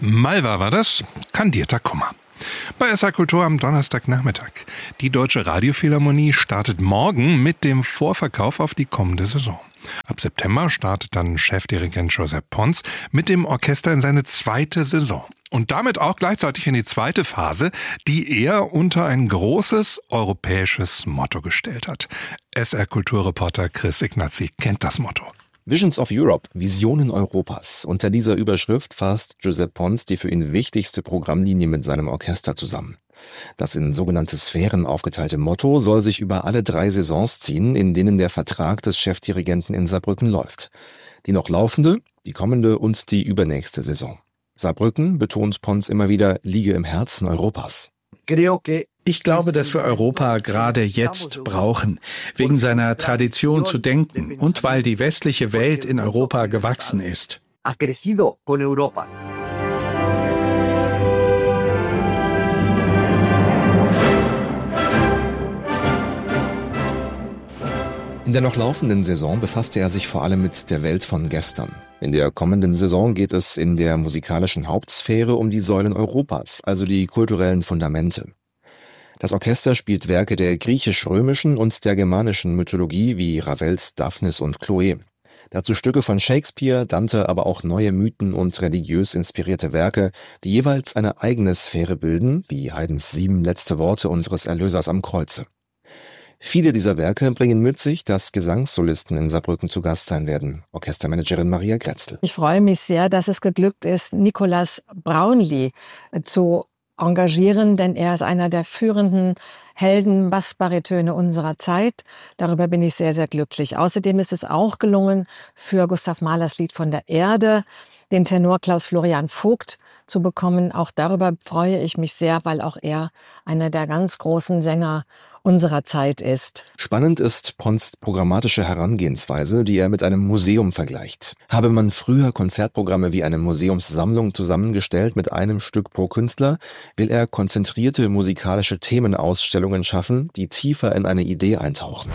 Malva war das, kandierter Kummer. Bei SR Kultur am Donnerstagnachmittag. Die Deutsche Radiophilharmonie startet morgen mit dem Vorverkauf auf die kommende Saison. Ab September startet dann Chefdirigent Josep Pons mit dem Orchester in seine zweite Saison. Und damit auch gleichzeitig in die zweite Phase, die er unter ein großes europäisches Motto gestellt hat. SR-Kulturreporter Chris Ignazi kennt das Motto. Visions of Europe, Visionen Europas. Unter dieser Überschrift fasst Josep Pons die für ihn wichtigste Programmlinie mit seinem Orchester zusammen. Das in sogenannte Sphären aufgeteilte Motto soll sich über alle 3 Saisons ziehen, in denen der Vertrag des Chefdirigenten in Saarbrücken läuft. Die noch laufende, die kommende und die übernächste Saison. Saarbrücken, betont Pons immer wieder, liege im Herzen Europas. Ich glaube, dass wir Europa gerade jetzt brauchen, wegen seiner Tradition zu denken und weil die westliche Welt in Europa gewachsen ist. In der noch laufenden Saison befasste er sich vor allem mit der Welt von gestern. In der kommenden Saison geht es in der musikalischen Hauptsphäre um die Säulen Europas, also die kulturellen Fundamente. Das Orchester spielt Werke der griechisch-römischen und der germanischen Mythologie wie Ravels Daphnis und Chloe. Dazu Stücke von Shakespeare, Dante, aber auch neue Mythen und religiös inspirierte Werke, die jeweils eine eigene Sphäre bilden, wie Haydns 7 letzte Worte unseres Erlösers am Kreuze. Viele dieser Werke bringen mit sich, dass Gesangssolisten in Saarbrücken zu Gast sein werden. Orchestermanagerin Maria Grätzl. Ich freue mich sehr, dass es geglückt ist, Nicolas Brownlee zu engagieren, denn er ist einer der führenden Helden, Bassbaritöne unserer Zeit. Darüber bin ich sehr, sehr glücklich. Außerdem ist es auch gelungen, für Gustav Mahlers Lied von der Erde den Tenor Klaus Florian Vogt zu bekommen. Auch darüber freue ich mich sehr, weil auch er einer der ganz großen Sänger unserer Zeit ist. Spannend ist Pons' programmatische Herangehensweise, die er mit einem Museum vergleicht. Habe man früher Konzertprogramme wie eine Museumssammlung zusammengestellt mit einem Stück pro Künstler, will er konzentrierte musikalische Themenausstellungen schaffen, die tiefer in eine Idee eintauchen.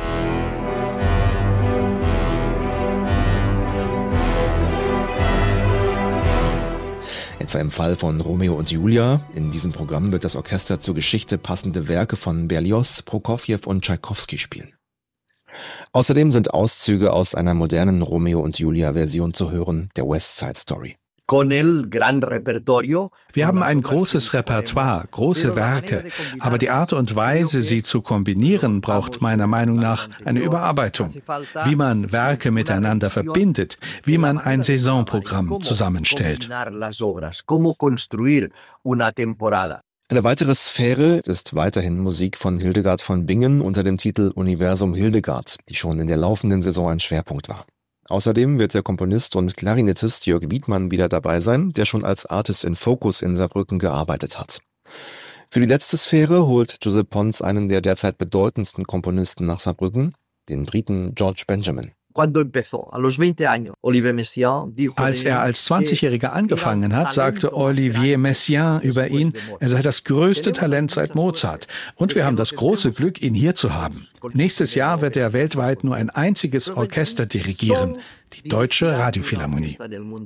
Etwa im Fall von Romeo und Julia. In diesem Programm wird das Orchester zur Geschichte passende Werke von Berlioz, Prokofjew und Tschaikowski spielen. Außerdem sind Auszüge aus einer modernen Romeo und Julia-Version zu hören, der West Side Story. Wir haben ein großes Repertoire, große Werke, aber die Art und Weise, sie zu kombinieren, braucht meiner Meinung nach eine Überarbeitung. Wie man Werke miteinander verbindet, wie man ein Saisonprogramm zusammenstellt. Eine weitere Sphäre ist weiterhin Musik von Hildegard von Bingen unter dem Titel Universum Hildegard, die schon in der laufenden Saison ein Schwerpunkt war. Außerdem wird der Komponist und Klarinettist Jörg Wiedmann wieder dabei sein, der schon als Artist in Focus in Saarbrücken gearbeitet hat. Für die letzte Sphäre holt Josep Pons einen der derzeit bedeutendsten Komponisten nach Saarbrücken, den Briten George Benjamin. Als er als 20-Jähriger angefangen hat, sagte Olivier Messiaen über ihn, er sei das größte Talent seit Mozart. Und wir haben das große Glück, ihn hier zu haben. Nächstes Jahr wird er weltweit nur ein einziges Orchester dirigieren, die Deutsche Radiophilharmonie.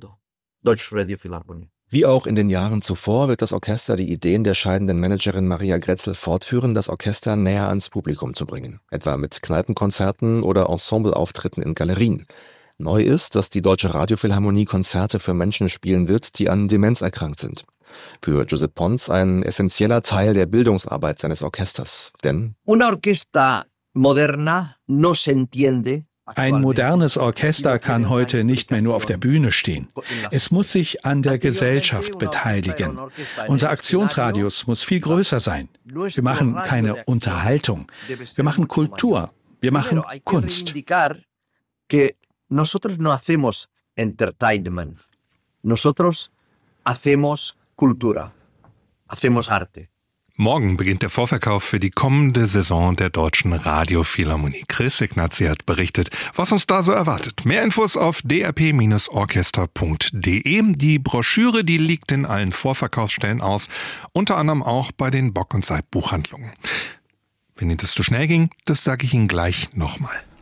Wie auch in den Jahren zuvor wird das Orchester die Ideen der scheidenden Managerin Maria Grätzl fortführen, das Orchester näher ans Publikum zu bringen, etwa mit Kneipenkonzerten oder Ensembleauftritten in Galerien. Neu ist, dass die Deutsche Radiophilharmonie Konzerte für Menschen spielen wird, die an Demenz erkrankt sind. Für Josep Pons ein essentieller Teil der Bildungsarbeit seines Orchesters, denn ein modernes Orchester kann heute nicht mehr nur auf der Bühne stehen. Es muss sich an der Gesellschaft beteiligen. Unser Aktionsradius muss viel größer sein. Wir machen keine Unterhaltung. Wir machen Kultur. Wir machen Kunst. Nosotros no hacemos entertainment. Nosotros hacemos cultura. Hacemos arte. Morgen beginnt der Vorverkauf für die kommende Saison der Deutschen Radiophilharmonie. Chris Ignazi hat berichtet, was uns da so erwartet. Mehr Infos auf drp-orchester.de. Die Broschüre, die liegt in allen Vorverkaufsstellen aus, unter anderem auch bei den Bock & Seib Buchhandlungen. Wenn Ihnen das zu schnell ging, das sage ich Ihnen gleich nochmal.